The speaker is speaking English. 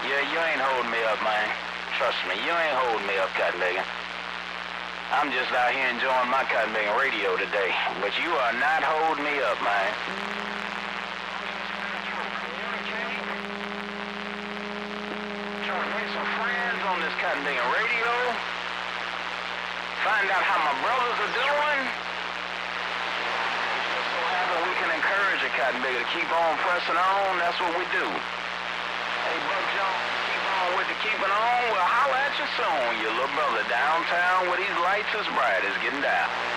Yeah, you ain't holding me up, man. Trust me, you ain't holding me up, cotton picking. I'm just out here enjoying my cotton picking radio today. But you are not holding me up, man. Trying to make some friends on this cotton picking radio. Find out how my brothers are doing. Just so happen we can encourage a cotton picker to keep on pressing on. That's what we do. Hey, Buck Jones, keep on with the keeping on. We'll holler at you soon, your little brother downtown where these lights as bright as getting down.